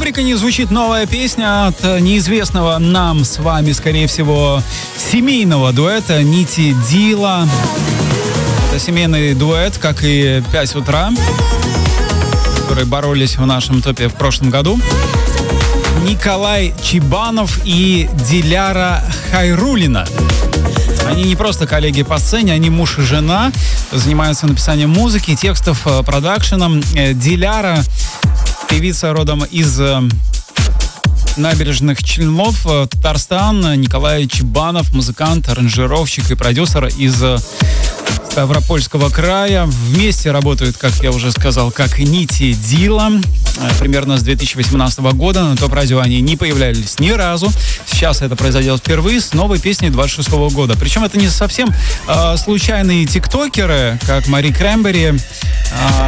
Рубрика «Не звучит» новая песня от неизвестного нам с вами, скорее всего, семейного дуэта Нити Дила. Это семейный дуэт, как и 5 утра, которые боролись в нашем топе в прошлом году. Николай Чебанов и Диляра Хайруллина. Они не просто коллеги по сцене, они муж и жена, занимаются написанием музыки, текстов, продакшеном. Диляра — певица родом из Набережных Челнов, Татарстан. Николай Чебанов — музыкант, аранжировщик и продюсер из Ставропольского края. Вместе работают, как я уже сказал, как Нити Дила. Примерно с 2018 года на ТОП-радио они не появлялись ни разу. Сейчас это произойдет впервые с новой песней 26 года. Причем это не совсем случайные тиктокеры, как Мари Крэмбери,